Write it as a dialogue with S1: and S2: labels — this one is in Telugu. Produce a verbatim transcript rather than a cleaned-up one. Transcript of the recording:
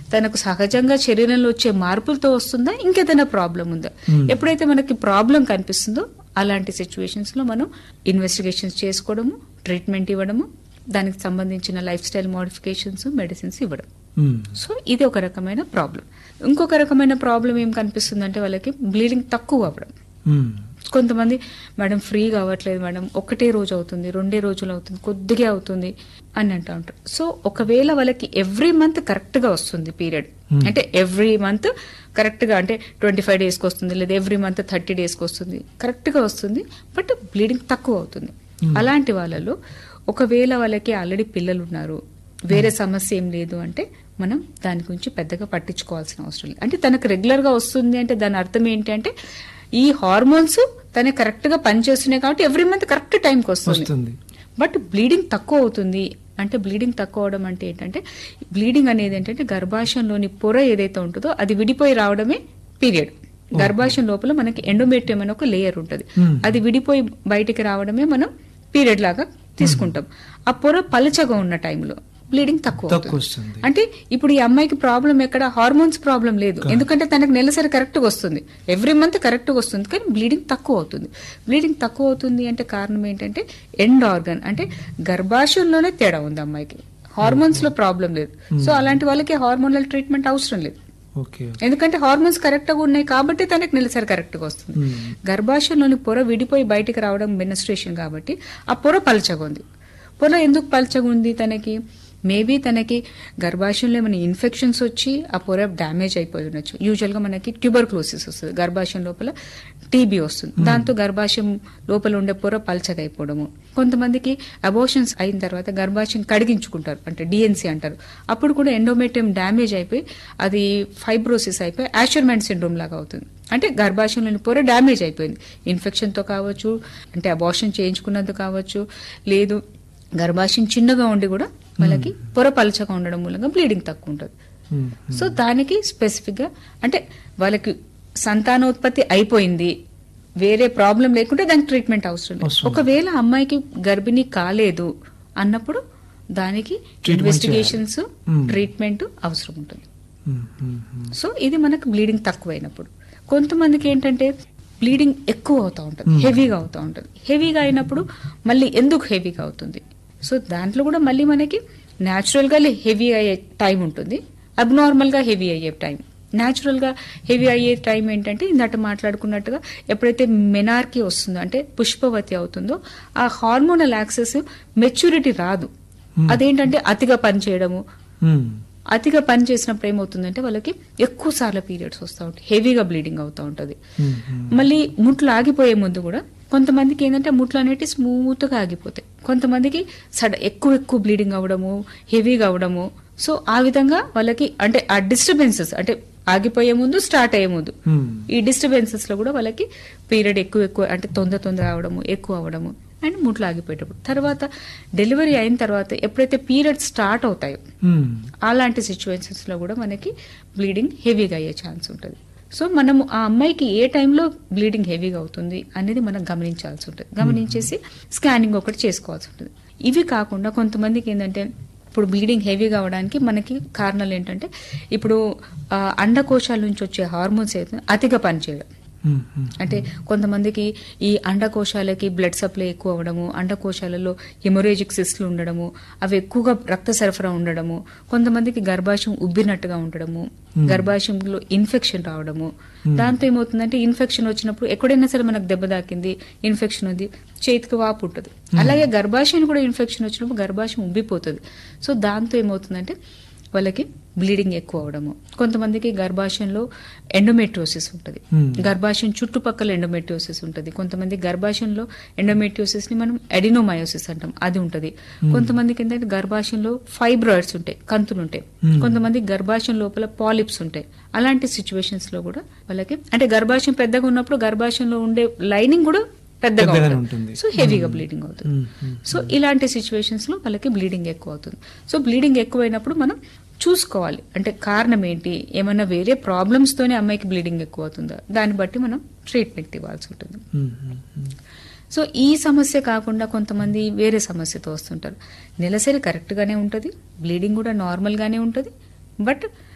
S1: తనకు సహజంగా శరీరంలో వచ్చే మార్పులతో వస్తుందా, ఇంకేదైనా ప్రాబ్లం ఉందా? ఎప్పుడైతే మనకి ప్రాబ్లం కనిపిస్తుందో అలాంటి సిచ్యువేషన్స్ లో మనం ఇన్వెస్టిగేషన్స్ చేసుకోవడము, ట్రీట్మెంట్ ఇవ్వడము, దానికి సంబంధించిన లైఫ్ స్టైల్ మోడిఫికేషన్స్, మెడిసిన్స్ ఇవ్వడం. సో ఇది ఒక రకమైన ప్రాబ్లం. ఇంకొక రకమైన ప్రాబ్లం ఏం కనిపిస్తుందంటే వాళ్ళకి బ్లీడింగ్ తక్కువ అవ్వడం. కొంతమంది మేడం ఫ్రీ కావట్లేదు మేడం, ఒకటే రోజు అవుతుంది, రెండే రోజులు అవుతుంది, కొద్దిగా అవుతుంది అని అంటూ ఉంటారు. సో ఒకవేళ వాళ్ళకి ఎవ్రీ మంత్ కరెక్ట్ గా వస్తుంది పీరియడ్, అంటే ఎవ్రీ మంత్ కరెక్ట్ గా అంటే ట్వంటీ ఫైవ్ డేస్ కి వస్తుంది, లేదా ఎవ్రీ మంత్ థర్టీ డేస్ కి వస్తుంది, కరెక్ట్ గా వస్తుంది, బట్ బ్లీడింగ్ తక్కువ అవుతుంది. అలాంటి వాళ్ళలో ఒకవేళ వాళ్ళకి ఆల్రెడీ పిల్లలు ఉన్నారు, వేరే సమస్య ఏం లేదు అంటే మనం దాని గురించి పెద్దగా పట్టించుకోవాల్సిన అవసరం లేదు. అంటే తనకు రెగ్యులర్ గా వస్తుంది అంటే దాని అర్థం ఏంటి అంటే ఈ హార్మోన్స్ తనకి కరెక్ట్ గా పనిచేస్తున్నాయి కాబట్టి ఎవ్రీ మంత్ కరెక్ట్ టైంకి వస్తుంది. బట్ బ్లీడింగ్ తక్కువ అవుతుంది అంటే బ్లీడింగ్ తక్కువ అవడం అంటే ఏంటంటే బ్లీడింగ్ అనేది ఏంటంటే గర్భాశయంలోని పొర ఏదైతే ఉంటుందో అది విడిపోయి రావడమే పీరియడ్. గర్భాశయం లోపల మనకి ఎండోమెట్రియం అనే ఒక లేయర్ ఉంటుంది, అది విడిపోయి బయటికి రావడమే మనం పీరియడ్ లాగా తీసుకుంటాం. ఆ పొర పలచగా ఉన్న టైంలో బ్లీడింగ్ తక్కువ అవుతుంది. అంటే ఇప్పుడు ఈ అమ్మాయికి ప్రాబ్లం ఎక్కడ, హార్మోన్స్ ప్రాబ్లం లేదు, ఎందుకంటే తనకు నెలసరి కరెక్ట్ గా వస్తుంది, ఎవ్రీ మంత్ కరెక్ట్ గా వస్తుంది, కానీ బ్లీడింగ్ తక్కువ అవుతుంది. బ్లీడింగ్ తక్కువ అవుతుంది అంటే కారణం ఏంటంటే ఎండ్ ఆర్గన్ అంటే గర్భాశయంలోనే తేడా ఉంది అమ్మాయికి, హార్మోన్స్ లో ప్రాబ్లం లేదు. సో అలాంటి వాళ్ళకి హార్మోనల్ ట్రీట్మెంట్ అవసరం లేదు, ఎందుకంటే హార్మోన్స్ కరెక్ట్ గా ఉన్నాయి కాబట్టి తనకి నెలసరి కరెక్ట్ గా వస్తుంది. గర్భాశయంలోని పొర విడిపోయి బయటికి రావడం మెన్స్ట్రుయేషన్ కాబట్టి ఆ పొర పలచగా ఉంది. పొర ఎందుకు పలచగా ఉంది తనకి, మేబీ తనకి గర్భాశయంలో ఏమైనా ఇన్ఫెక్షన్స్ వచ్చి ఆ పొర డ్యామేజ్ అయిపోయి ఉండొచ్చు. యూజువల్ గా మనకి ట్యూబర్క్లోసిస్ వస్తుంది, గర్భాశయం లోపల టీబీ వస్తుంది, దాంతో గర్భాశయం లోపల ఉండే పొర పలచగా అయిపోవడము. కొంతమందికి అబోషన్స్ అయిన తర్వాత గర్భాశయం కడిగించుకుంటారు, అంటే డిఎన్సీ అంటారు, అప్పుడు కూడా ఎండోమెట్రియం డ్యామేజ్ అయిపోయి అది ఫైబ్రోసిస్ అయిపోయి యాషర్మాన్ సిండ్రోమ్ లాగా అవుతుంది. అంటే గర్భాశయంలోని పొర డ్యామేజ్ అయిపోయింది, ఇన్ఫెక్షన్ తో కావచ్చు, అంటే అబార్షన్ చేయించుకున్నందుకు కావచ్చు, లేదు గర్భాశయం చిన్నగా ఉండి కూడా వాళ్ళకి పొర పలచగా ఉండడం మూలంగా బ్లీడింగ్ తక్కువ ఉంటుంది. సో దానికి స్పెసిఫిక్ గా అంటే వాళ్ళకి సంతానోత్పత్తి అయిపోయింది, వేరే ప్రాబ్లం లేకుంటే దానికి ట్రీట్మెంట్ అవసరం లేదు. ఒకవేళ అమ్మాయికి గర్భిణీ కాలేదు అన్నప్పుడు దానికి ఇన్వెస్టిగేషన్స్, ట్రీట్మెంట్ అవసరం ఉంటుంది. సో ఇది మనకు బ్లీడింగ్ తక్కువైనప్పుడు. కొంతమందికి ఏంటంటే బ్లీడింగ్ ఎక్కువ అవుతా ఉంటుంది, హెవీగా అవుతా ఉంటుంది. హెవీగా అయినప్పుడు మళ్ళీ ఎందుకు హెవీగా అవుతుంది, సో దాంట్లో కూడా మళ్ళీ మనకి న్యాచురల్ గా హెవీ అయ్యే టైం ఉంటుంది, అబ్నార్మల్ గా హెవీ అయ్యే టైం. న్యాచురల్ గా హెవీ అయ్యే టైం ఏంటంటే ఇందాక మాట్లాడుకున్నట్టుగా ఎప్పుడైతే మెనార్కీ వస్తుందో అంటే పుష్పవతి అవుతుందో ఆ హార్మోనల్ యాక్సెస్ మెచ్యూరిటీ రాదు. అదేంటంటే అతిగా పనిచేయడము, అతిగా పని చేసినప్పుడు ఏమవుతుందంటే వాళ్ళకి ఎక్కువ సార్లు పీరియడ్స్ వస్తూ ఉంటాయి, హెవీగా బ్లీడింగ్ అవుతూ ఉంటది. మళ్ళీ ముట్లు ఆగిపోయే ముందు కూడా కొంతమందికి ఏంటంటే ముట్లు అనేవి స్మూత్ గా ఆగిపోతాయి, కొంతమందికి సడ ఎక్కువ ఎక్కువ బ్లీడింగ్ అవ్వడము, హెవీగా అవడము. సో ఆ విధంగా వాళ్ళకి అంటే ఆ డిస్టర్బెన్సెస్ అంటే ఆగిపోయే ముందు, స్టార్ట్ అయ్యే ముందు ఈ డిస్టర్బెన్సెస్ లో కూడా వాళ్ళకి పీరియడ్ ఎక్కువ ఎక్కువ అంటే తొందర తొందర అవడము, ఎక్కువ అవడము అండ్ ముట్లు ఆగిపోయేటప్పుడు. తర్వాత డెలివరీ అయిన తర్వాత ఎప్పుడైతే పీరియడ్ స్టార్ట్ అవుతాయో అలాంటి సిచ్యువేషన్స్ లో కూడా మనకి బ్లీడింగ్ హెవీగా అయ్యే ఛాన్స్ ఉంటుంది. సో మనము ఆ అమ్మాయికి ఏ టైంలో బ్లీడింగ్ హెవీగా అవుతుంది అనేది మనం గమనించాల్సి ఉంటుంది, గమనించేసి స్కానింగ్ ఒకటి చేసుకోవాల్సి ఉంటుంది. ఇవి కాకుండా కొంతమందికి ఏంటంటే ఇప్పుడు బ్లీడింగ్ హెవీగా అవడానికి మనకి కారణాలు ఏంటంటే ఇప్పుడు అండకోశాల నుంచి వచ్చే హార్మోన్స్ అయితే అతిగా పనిచేయడం. అంటే కొంతమందికి ఈ అండకోశాలకి బ్లడ్ సప్లై ఎక్కువ అవడము, అండకోశాలలో హెమోరేజిక్ సిస్ట్లు ఉండడము, అవి ఎక్కువగా రక్త సరఫరా ఉండడము, కొంతమందికి గర్భాశయం ఉబ్బినట్టుగా ఉండడము, గర్భాశయంలో ఇన్ఫెక్షన్ రావడము. దాంతో ఏమవుతుందంటే ఇన్ఫెక్షన్ వచ్చినప్పుడు ఎక్కడైనా సరే మనకు దెబ్బ తాకింది, ఇన్ఫెక్షన్ ఉంది, చేతికి వాపు ఉంటుంది. అలాగే గర్భాశయం కూడా ఇన్ఫెక్షన్ వచ్చినప్పుడు గర్భాశయం ఉబ్బిపోతుంది. సో దాంతో ఏమవుతుందంటే వాళ్ళకి బ్లీడింగ్ ఎక్కువ అవడము. కొంతమందికి గర్భాశయంలో ఎండోమెట్రియోసిస్ ఉంటుంది, గర్భాశయం చుట్టుపక్కల ఎండోమెట్రియోసిస్ ఉంటుంది. కొంతమంది గర్భాశయంలో ఎండోమెట్రియోసిస్ ని మనం ఎడినోమయోసిస్ అంటాం, అది ఉంటుంది. కొంతమందికి ఏంటంటే గర్భాశయంలో ఫైబ్రాయిడ్స్ ఉంటాయి, కంతులు ఉంటాయి. కొంతమంది గర్భాశయం లోపల పాలిప్స్ ఉంటాయి. అలాంటి సిచ్యువేషన్స్ లో కూడా వాళ్ళకి అంటే గర్భాశయం పెద్దగా ఉన్నప్పుడు గర్భాశయంలో ఉండే లైనింగ్ కూడా పెద్దగా ఉంటుంది, సో హెవీగా బ్లీడింగ్ అవుతుంది. సో ఇలాంటి సిచ్యువేషన్స్ లో వాళ్ళకి బ్లీడింగ్ ఎక్కువ అవుతుంది. సో బ్లీడింగ్ ఎక్కువైనప్పుడు మనం చూసుకోవాలి అంటే కారణం ఏంటి, ఏమైనా వేరే ప్రాబ్లమ్స్ తోనే అమ్మాయికి బ్లీడింగ్ ఎక్కువ అవుతుందా, దాన్ని బట్టి మనం ట్రీట్మెంట్ ఇవ్వాల్సి ఉంటుంది. సో ఈ సమస్య కాకుండా కొంతమంది వేరే సమస్యతో వస్తుంటారు. నెలసరి కరెక్ట్ గానే ఉంటుంది, బ్లీడింగ్ కూడా నార్మల్ గానే ఉంటుంది, బట్